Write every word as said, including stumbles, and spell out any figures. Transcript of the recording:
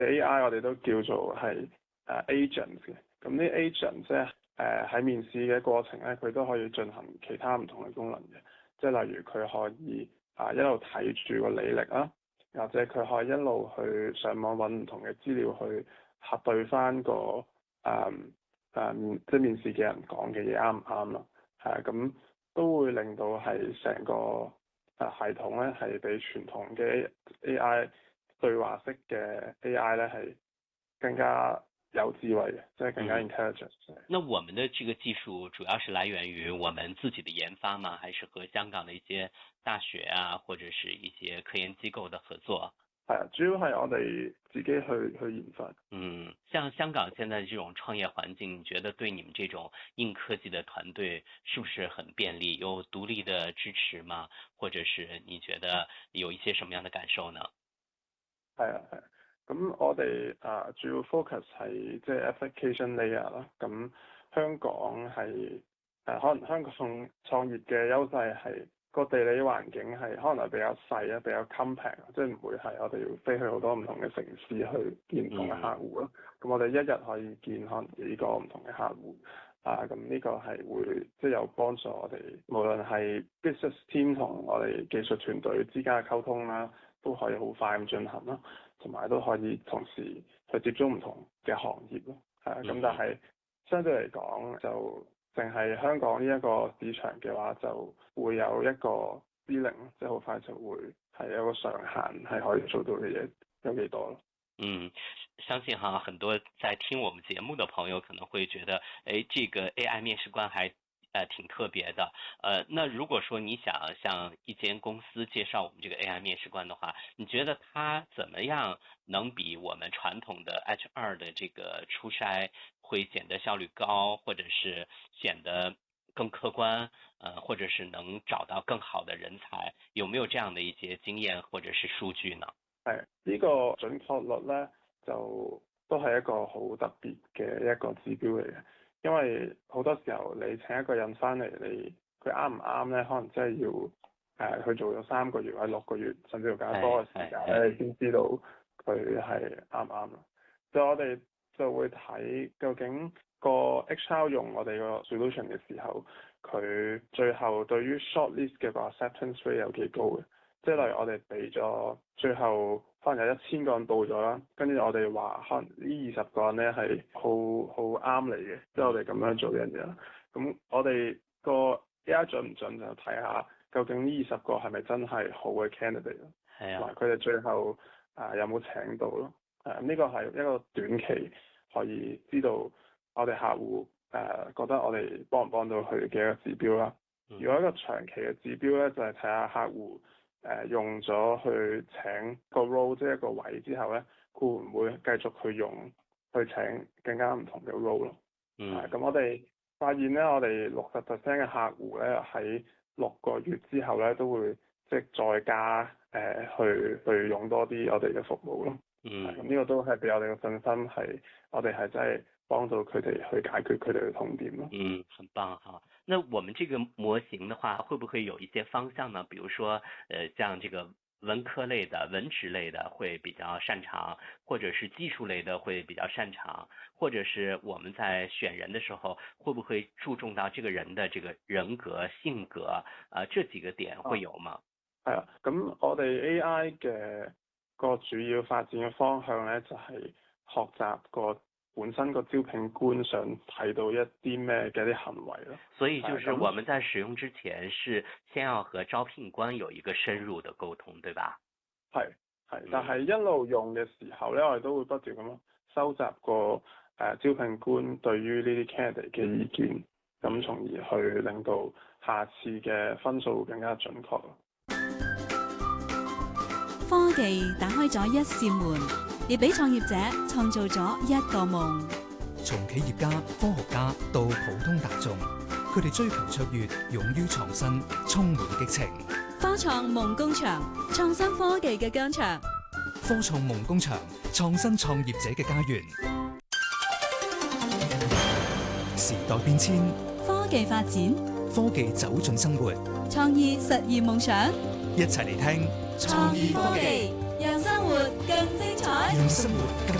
A I 我哋都叫做係誒 agents 嘅。咁呢 agents 咧誒喺面試嘅過程咧，佢都可以進行其他唔同嘅功能嘅。即係例如佢可以啊一路睇住個履歷啦，或者佢可以一路去上網揾唔同嘅資料去核對翻個誒誒面即係面試嘅人講嘅嘢啱唔啱咯。係啊，咁都會令到係成個誒系統咧係比傳統嘅 A I 對話式嘅 A I 咧係更加有智慧嘅，即係更加 intelligent。 嗯。那我們的這個技術主要是來源於我們自己的研發嗎？還是和香港的一些大學啊，或者是一些科研機構的合作？ 係啊，主要係我哋自己去去研發。 嗯，像香港現在這種創業環境，你覺得對你們這種硬科技的團隊是不是很便利？有獨立的支持嗎？或者是你覺得有一些什麼樣的感受呢？ 係啊係啊，咁我哋啊主要 focus 係即係 application layer 啦。咁香港係誒可能香港創業嘅優勢係個地理環境係可能係比較細啊，比較 compact，即係唔會係我哋要飛去好多唔同嘅城市去見唔同嘅客戶咯。咁、嗯、我哋一日可以見可能幾個唔同嘅客戶啊，咁呢個係會即係有幫助我哋，無論係 business team 同我哋技術團隊之間嘅溝通啦，都可以好快咁進行咯，同埋都可以同時去接觸唔同嘅行業咯。係啊，咁、嗯、但係相對嚟講就淨係香港呢一個市場嘅話，就會有一個 ceiling，即係好快就會係有個上限，係可以做到嘅嘢有幾多咯。 嗯，相信哈，很多在聽我們節目的朋友可能會覺得，誒，這個 A I 面試官還呃挺特別的。呃，那如果說你想向一間公司介紹我們這個 A I 面試官的話，你覺得他怎麼樣能比我們傳統的 H R 的這個初篩會顯得效率高，或者是顯得更客觀，呃，或者是能找到更好的人才？有沒有這樣的一些經驗或者是數據呢？ 係呢個準確率咧，就都係一個好特別嘅一個指標嚟嘅，因為好多時候你請一個人翻嚟，你佢啱唔啱咧，可能真係要誒、呃、去做咗三個月或者六個月，甚至乎更加多嘅時間咧，你先知道佢係啱唔啱咯。就我哋就會睇究竟個 H R 用我哋個 solution 嘅時候，佢最後對於 shortlist 嘅個 acceptance rate 有幾高嘅。即係例如我哋俾咗最後可能有一千個人報咗啦，跟住我哋話可能呢二十個人咧係好好啱你嘅，即係我哋咁樣做嘅嘢啦。咁我哋個 A I 準唔準就睇下究竟呢二十個係咪真係好嘅 candidate 咯， 係啊， 同埋佢哋最後啊、呃、有冇請到咯？誒、呃、呢、這個係一個短期可以知道我哋客戶誒、呃、覺得我哋幫唔幫到佢嘅一個指標啦。如果一個長期嘅指標咧，就係睇下客戶。誒、呃、用咗去請個 role 即係一個位之後咧，佢會唔會繼續去用去請更加唔同嘅 role 咯？嗯，咁、啊、我哋發現咧，我哋六十 percent 嘅客戶咧喺六個月之後咧都會即係再加誒、呃、去去用多啲我哋嘅服務咯。嗯，咁呢、啊、個都係俾我哋嘅信心係我哋係真係幫到佢哋去解決佢哋嘅痛點咯。 嗯，很棒哈。那我們這個模型的話，會不會有一些方向呢？比如說，呃，像這個文科類的、文職類的會比較擅長，或者是技術類的會比較擅長，或者是我們在選人的時候，會不會注重到這個人的這個人格、性格啊、呃，這幾個點會有嗎？ 係啊，咁我哋 A I 嘅個主要發展嘅方向咧，就係學習個本身個招聘官想睇到一啲咩嘅啲行為咯， 所以就是我們在使用之前是先要和招聘官有一個深入的溝通，對吧？ 係係，但係一路用嘅時候咧，我哋都會不斷咁收集個誒、呃、招聘官對於呢啲 candidate 嘅意見，咁從而去令到下次嘅分數更加準確咯。 科技打開咗一扇門。亦俾創業者創造咗一個夢。 從企業家、科學家到普通大眾，佢哋追求卓越，勇於創新，充滿激情。 科創夢工場，創新科技嘅疆場。 科創夢工場，創新創業者嘅家園。時代變遷， 科技發展， 科技走進生活， 創意實現夢想。 一齊嚟聽創意科技，讓生活更精彩。 讓生活更